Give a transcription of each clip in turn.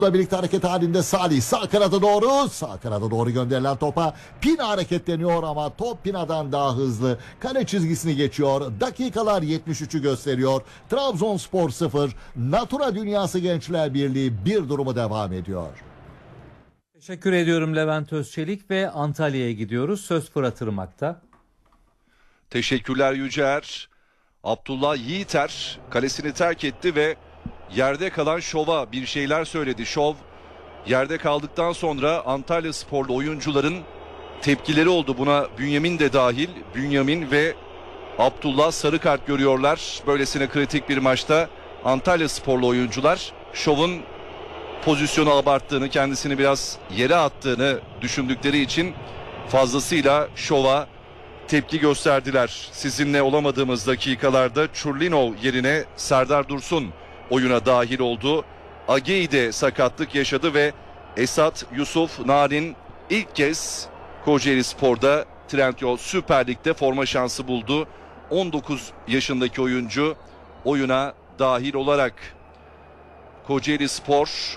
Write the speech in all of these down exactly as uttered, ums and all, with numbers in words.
birlikte hareket halinde Salih sağ kanada doğru, sağ kanada doğru gönderilen topa Pina hareketleniyor ama top Pina'dan daha hızlı. Kale çizgisini geçiyor. Dakikalar yetmiş üçü gösteriyor. Trabzonspor sıfır, Natura Dünyası Gençler Birliği bir durumu devam ediyor. Teşekkür ediyorum Levent Özçelik ve Antalya'ya gidiyoruz. Söz Fırat Irmak'ta. Teşekkürler Yücer. Abdullah Yiğiter kalesini terk etti ve yerde kalan Şov'a bir şeyler söyledi. Şov yerde kaldıktan sonra Antalyasporlu oyuncuların tepkileri oldu. Buna Bünyamin de dahil. Bünyamin ve Abdullah sarı kart görüyorlar. Böylesine kritik bir maçta Antalyasporlu oyuncular Şov'un pozisyonu abarttığını, kendisini biraz yere attığını düşündükleri için fazlasıyla Şov'a tepki gösterdiler. Sizinle olamadığımız dakikalarda Çurlinov yerine Serdar Dursun oyuna dahil oldu. Agei de sakatlık yaşadı ve Esat Yusuf Narin ilk kez Kocaeli Spor'da Trendyol Süper Lig'de forma şansı buldu. on dokuz yaşındaki oyuncu oyuna dahil olarak. Kocaeli Spor,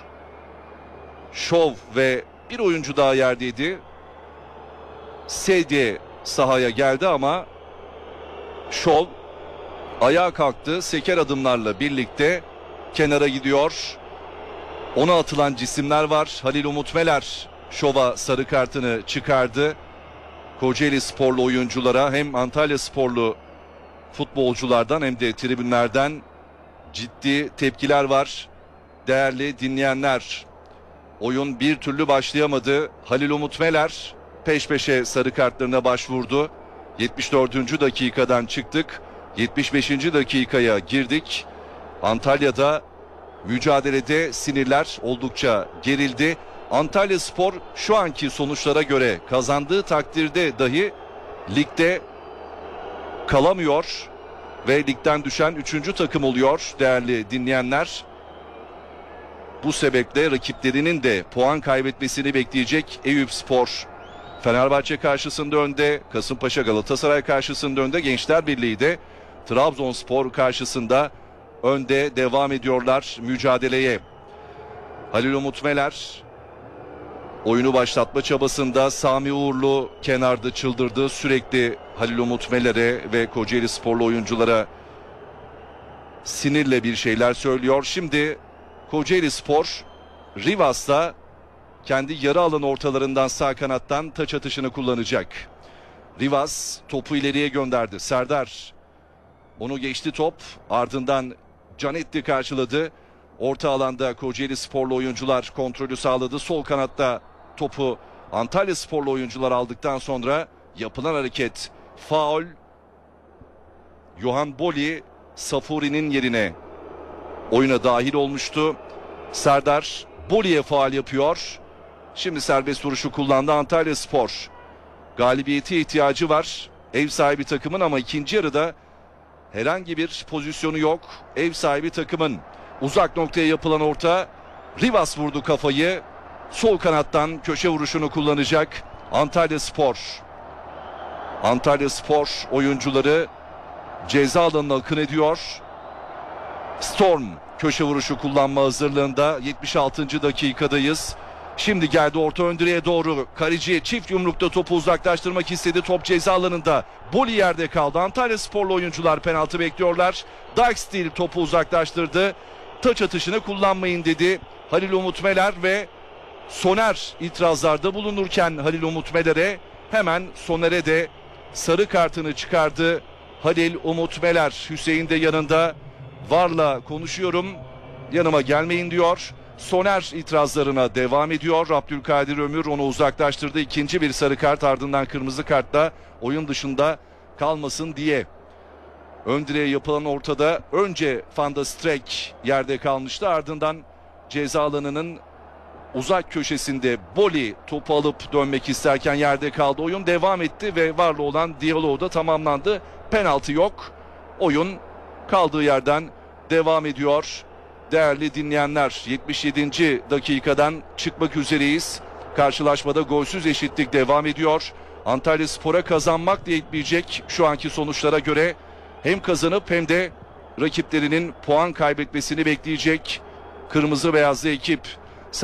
Şov ve bir oyuncu daha yerdeydi. Sedye sahaya geldi ama Şov ayağa kalktı. Seker adımlarla birlikte kenara gidiyor. Ona atılan cisimler var. Halil Umut Meler Şov'a sarı kartını çıkardı. Kocaeli sporlu oyunculara hem Antalya sporlu futbolculardan hem de tribünlerden ciddi tepkiler var. Değerli dinleyenler, oyun bir türlü başlayamadı. Halil Umut Meler peş peşe sarı kartlarına başvurdu. yetmiş dördüncü dakikadan çıktık. yetmiş beşinci dakikaya girdik. Antalya'da mücadelede sinirler oldukça gerildi. Antalyaspor şu anki sonuçlara göre kazandığı takdirde dahi ligde kalamıyor ve ligden düşen üçüncü takım oluyor değerli dinleyenler. Bu sebeple rakiplerinin de puan kaybetmesini bekleyecek Eyüpspor. Fenerbahçe karşısında önde, Kasımpaşa Galatasaray karşısında önde, Gençler Birliği de Trabzonspor karşısında önde devam ediyorlar mücadeleye. Halil Umut Meler oyunu başlatma çabasında, Sami Uğurlu kenarda çıldırdı. Sürekli Halil Umut Meler'e ve Kocaeli sporlu oyunculara sinirle bir şeyler söylüyor. Şimdi Kocaeli Spor Rivas'ta kendi yarı alan ortalarından sağ kanattan taç atışını kullanacak. Rivas topu ileriye gönderdi. Serdar onu geçti top, ardından Canetti karşıladı. Orta alanda Kocaeli sporlu oyuncular kontrolü sağladı. Sol kanatta topu Antalya sporlu oyuncular aldıktan sonra yapılan hareket faul. Johan Boli Safuri'nin yerine oyuna dahil olmuştu. Serdar Boli'ye faul yapıyor. Şimdi serbest vuruşu kullandı Antalyaspor. Galibiyete ihtiyacı var ev sahibi takımın ama ikinci yarıda herhangi bir pozisyonu yok ev sahibi takımın. Uzak noktaya yapılan orta, Rivas vurdu kafayı. Sol kanattan köşe vuruşunu kullanacak Antalyaspor. Antalyaspor oyuncuları ceza alanına akın ediyor. Storm köşe vuruşu kullanma hazırlığında. yetmiş altıncı dakikadayız. Şimdi geldi orta ön direğe doğru. Kaleciye çift yumrukta topu uzaklaştırmak istedi. Top ceza alanında. Boli yerde kaldı. Antalyasporlu oyuncular penaltı bekliyorlar. Dijksteel topu uzaklaştırdı. Taç atışını kullanmayın dedi Halil Umut Meler ve Soner itirazlarda bulunurken Halil Umut Meler'e hemen Soner'e de sarı kartını çıkardı Halil Umut Meler. Hüseyin de yanında, VAR'la konuşuyorum, yanıma gelmeyin diyor. Soner itirazlarına devam ediyor. Abdülkadir Ömür onu uzaklaştırdı. İkinci bir sarı kart, ardından kırmızı kartla oyun dışında kalmasın diye. Ön direğe yapılan ortada önce Van de Streek yerde kalmıştı. Ardından ceza alanının uzak köşesinde Boli topu alıp dönmek isterken yerde kaldı. Oyun devam etti ve VAR'la olan diyaloğu da tamamlandı. Penaltı yok. Oyun kaldığı yerden devam ediyor. Değerli dinleyenler, yetmiş yedinci dakikadan çıkmak üzereyiz. Karşılaşmada golsüz eşitlik devam ediyor. Antalyaspor'a kazanmak da yetmeyecek şu anki sonuçlara göre. Hem kazanıp hem de rakiplerinin puan kaybetmesini bekleyecek kırmızı beyazlı ekip.